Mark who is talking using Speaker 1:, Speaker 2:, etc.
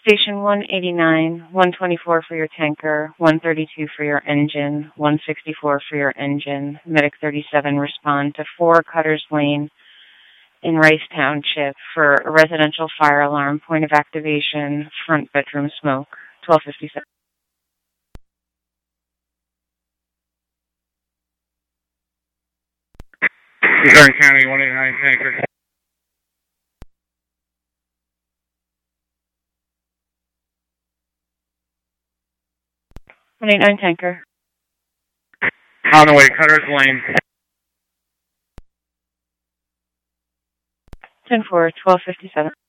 Speaker 1: Station 189, 124 for your tanker, 132 for your engine, 164 for your engine. Medic 37 respond to 4 Cutters Lane in Rice Township for a residential fire alarm. Point of activation, front bedroom smoke. 1257.
Speaker 2: Luzerne County 189 tanker.
Speaker 1: 189 tanker.
Speaker 2: On the way, Cutters Lane.
Speaker 1: 10-4, 1257.